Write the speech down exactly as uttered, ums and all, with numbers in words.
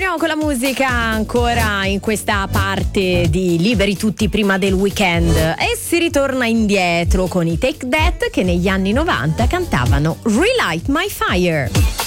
Continuiamo con la musica ancora in questa parte di Liberi Tutti prima del weekend e si ritorna indietro con i Take That che negli anni novanta cantavano Relight My Fire.